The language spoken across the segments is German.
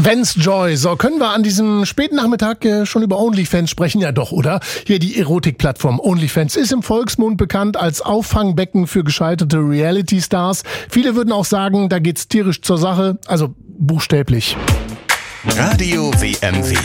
Vance Joy. So, können wir an diesem späten Nachmittag schon über OnlyFans sprechen? Ja doch, oder? Hier die Erotikplattform OnlyFans ist im Volksmund bekannt als Auffangbecken für gescheiterte Reality-Stars. Viele würden auch sagen, da geht's tierisch zur Sache, also buchstäblich. Radio WMW.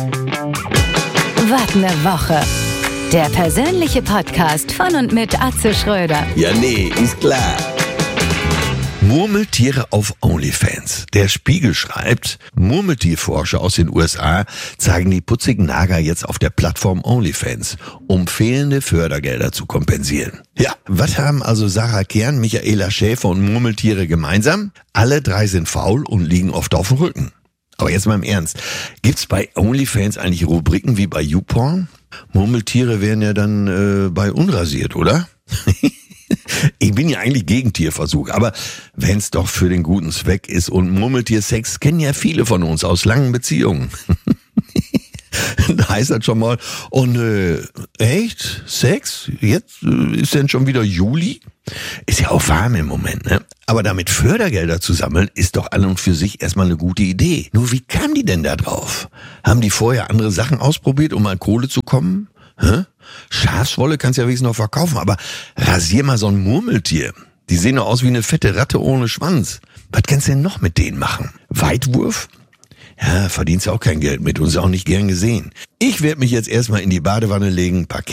Was ne Woche. Der persönliche Podcast von und mit Atze Schröder. Ja, nee, ist klar. Murmeltiere auf OnlyFans. Der Spiegel schreibt, Murmeltierforscher aus den USA zeigen die putzigen Nager jetzt auf der Plattform OnlyFans, um fehlende Fördergelder zu kompensieren. Ja, was haben also Sarah Kern, Michaela Schäfer und Murmeltiere gemeinsam? Alle drei sind faul und liegen oft auf dem Rücken. Aber jetzt mal im Ernst, gibt's bei OnlyFans eigentlich Rubriken wie bei YouPorn? Murmeltiere wären ja dann bei unrasiert, oder? Ich bin ja eigentlich gegen Tierversuch, aber wenn's doch für den guten Zweck ist und Murmeltiersex kennen ja viele von uns aus langen Beziehungen. Da heißt das schon mal, und echt? Sex? Jetzt ist denn schon wieder Juli? Ist ja auch warm im Moment, ne? Aber damit Fördergelder zu sammeln, ist doch an und für sich erstmal eine gute Idee. Nur wie kam die denn da drauf? Haben die vorher andere Sachen ausprobiert, um an Kohle zu kommen? Hä? Schafswolle kannst ja wenigstens noch verkaufen, aber rasier mal so ein Murmeltier. Die sehen doch aus wie eine fette Ratte ohne Schwanz. Was kannst du denn noch mit denen machen? Weitwurf? Ja, verdienst ja auch kein Geld mit und ist auch nicht gern gesehen. Ich werde mich jetzt erstmal in die Badewanne legen,